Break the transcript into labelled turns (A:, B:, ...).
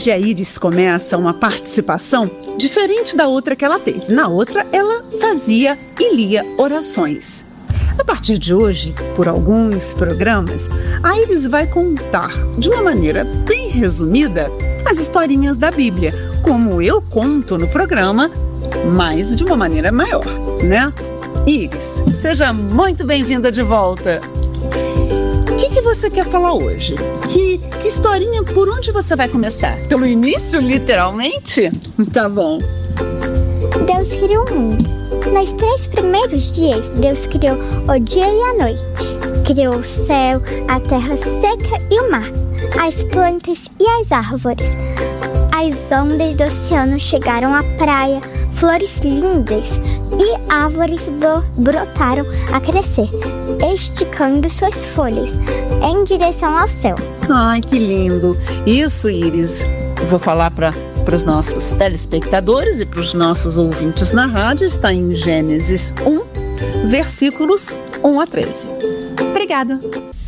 A: Hoje a Iris começa uma participação diferente da outra que ela teve. Na outra, ela fazia e lia orações. A partir de hoje, por alguns programas, a Iris vai contar, de uma maneira bem resumida, as historinhas da Bíblia, como eu conto no programa, mas de uma maneira maior, né? Iris, seja muito bem-vinda de volta. O que você quer falar hoje? Que historinha, por onde você vai começar? Pelo início, literalmente? Tá bom.
B: Deus criou o mundo. Nos 3 primeiros dias, Deus criou o dia e a noite. Criou o céu, a terra seca e o mar, as plantas e as árvores. As ondas do oceano chegaram à praia, flores lindas e árvores brotaram a crescer, esticando suas folhas em direção ao céu.
A: Ai, que lindo! Isso, Iris, eu vou falar para os nossos telespectadores e para os nossos ouvintes na rádio, está em Gênesis 1, versículos 1 a 13. Obrigada!